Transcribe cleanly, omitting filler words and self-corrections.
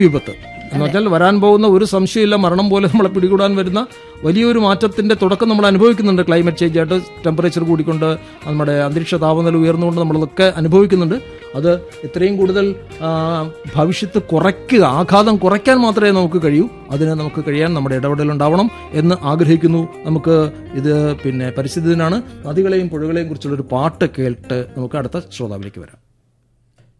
വിപത്ത് എന്ന് പറഞ്ഞാൽ വരാൻ പോകുന്ന ഒരു സംശയമില്ല, മരണം പോലെ നമ്മളെ പിടികൂടാൻ വരുന്ന വലിയൊരു മാറ്റത്തിന്റെ തുടക്കം നമ്മൾ അനുഭവിക്കുന്നുണ്ട്. ക്ലൈമറ്റ് ചേഞ്ച് ആയിട്ട് ടെമ്പറേച്ചർ കൂടിക്കൊണ്ട് നമ്മുടെ അന്തരീക്ഷ താപനില ഉയർന്നുകൊണ്ട് നമ്മളതൊക്കെ അനുഭവിക്കുന്നുണ്ട്. അത് എത്രയും കൂടുതൽ ഭവിഷ്യത്ത് കുറയ്ക്കുക, ആഘാതം കുറയ്ക്കാൻ മാത്രമേ നമുക്ക് കഴിയൂ. അതിന് നമുക്ക് കഴിയാൻ നമ്മുടെ ഇടപെടലുണ്ടാവണം എന്ന് ആഗ്രഹിക്കുന്നു. നമുക്ക് ഇത് പരിസ്ഥിതി ദിനമാണ്. നദികളെയും പുഴകളെയും കുറിച്ചുള്ളൊരു പാട്ട് കേട്ട് നമുക്ക് അടുത്ത ശ്രോതാവിലേക്ക് വരാം.